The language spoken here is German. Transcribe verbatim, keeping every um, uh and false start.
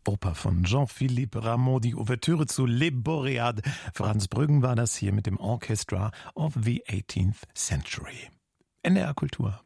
Oper von Jean-Philippe Rameau, die Ouvertüre zu Les Boreades. Franz Brüggen war das hier mit dem Orchestra of the eighteenth Century. N D R Kultur.